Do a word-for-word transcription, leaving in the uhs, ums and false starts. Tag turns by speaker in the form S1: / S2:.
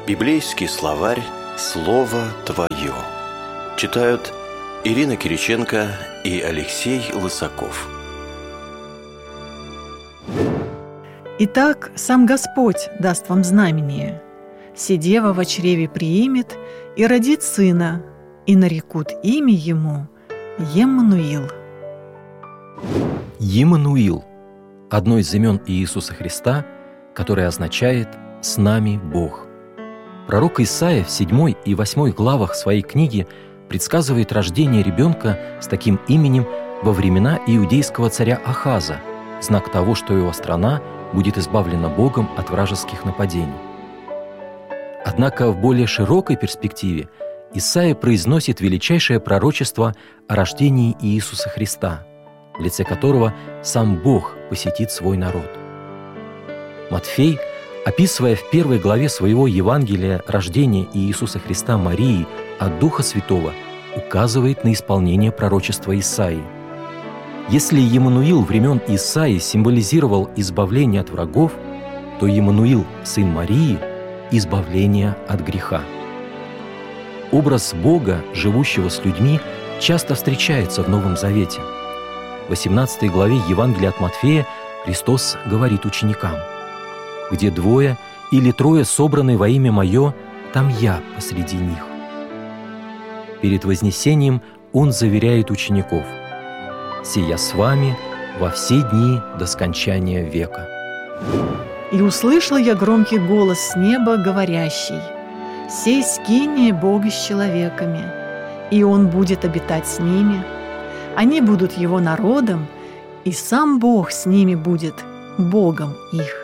S1: Библейский словарь «Слово Твое». Читают Ирина Кириченко и Алексей Лысаков.
S2: Итак, сам Господь даст вам знамение. Сидева во чреве приимет и родит сына, и нарекут имя ему Еммануил.
S3: Еммануил – одно из имен Иисуса Христа, которое означает «с нами Бог». Пророк Исаия в седьмой и восьмой главах своей книги предсказывает рождение ребенка с таким именем во времена иудейского царя Ахаза, знак того, что его страна будет избавлена Богом от вражеских нападений. Однако в более широкой перспективе Исаия произносит величайшее пророчество о рождении Иисуса Христа, в лице которого сам Бог посетит свой народ. Матфей, описывая в первой главе своего Евангелия рождение Иисуса Христа Марии от Духа Святого, указывает на исполнение пророчества Исаии. Если Еммануил времен Исаии символизировал избавление от врагов, то Еммануил, сын Марии, избавление от греха. Образ Бога, живущего с людьми, часто встречается в Новом Завете. В восемнадцатой главе Евангелия от Матфея Христос говорит ученикам: «Где двое или трое собраны во имя Мое, там Я посреди них». Перед Вознесением Он заверяет учеников: «Сия с вами во все дни до скончания века».
S2: «И услышал я громкий голос с неба, говорящий: сей скиния Бога с человеками, и Он будет обитать с ними. Они будут Его народом, и сам Бог с ними будет Богом их».